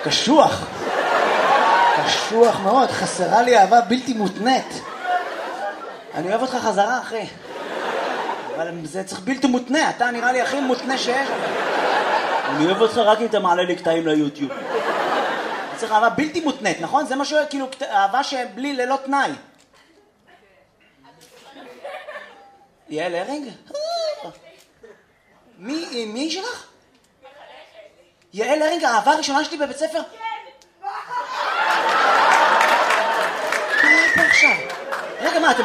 קשוח. קשוח מאוד, חסרה לי אהבה בלתי מותנית. אני אוהב אותך חזרה, אחי. אבל זה צריך בלתי מותנה, אתה נראה לי הכי מותנה שיש. אני אוהב אותך רק אם אתה מעלה לי קטעים ליוטיוב. צריך אהבה בלתי מותנית, נכון? זה משהו, כאילו, אהבה שבלי ללא תנאי. יעל הרינג? מי שלך? יעל הרינג, האהבה הראשונה שלי בבית ספר? כן! מה פה עכשיו? רגע, מה, אתם